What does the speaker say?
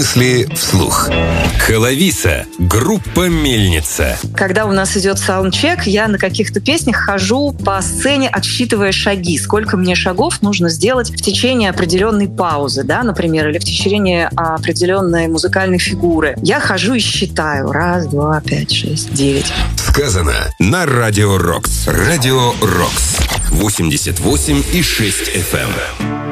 Мысли вслух. Холовиса. Группа «Мельница». Когда у нас идет саундчек, я на каких-то песнях хожу по сцене, отсчитывая шаги. Сколько мне шагов нужно сделать в течение определенной паузы, да, например, или в течение определенной музыкальной фигуры. Я хожу и считаю. 1, 2, 5, 6, 9. Сказано на Радио Рокс. Радио Рокс. 88,6 FM.